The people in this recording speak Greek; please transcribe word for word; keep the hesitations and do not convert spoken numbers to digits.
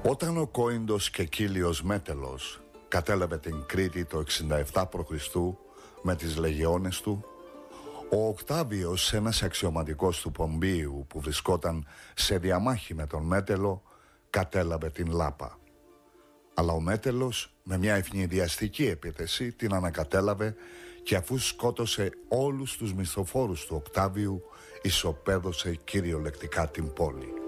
Όταν ο Κόηντος και Κύλιος Μέτελος κατέλαβε την Κρήτη το εξήντα επτά π.Χ. με τις λεγεώνες του, ο Οκτάβιος, ένας αξιωματικός του Πομπείου που βρισκόταν σε διαμάχη με τον Μέτελο, κατέλαβε την Λάπα. Αλλά ο Μέτελος με μια ευνηδιαστική επίθεση την ανακατέλαβε και αφού σκότωσε όλους τους μισθοφόρους του Οκτάβιου, ισοπαίδωσε κυριολεκτικά την πόλη.